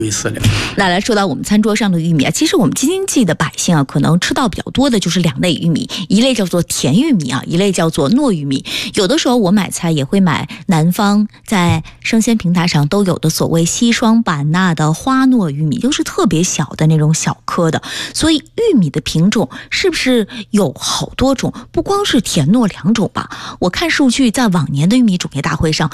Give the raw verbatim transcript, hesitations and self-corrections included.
那来说到我们餐桌上的玉米啊，其实我们京津冀的百姓啊，可能吃到比较多的就是两类玉米，一类叫做甜玉米啊，一类叫做糯玉米。有的时候我买菜也会买南方在生鲜平台上都有的所谓西双版纳的花糯玉米，就是特别小的那种小颗的。所以玉米的品种是不是有好多种？不光是甜糯两种吧？我看数据，在往年的玉米种业大会上，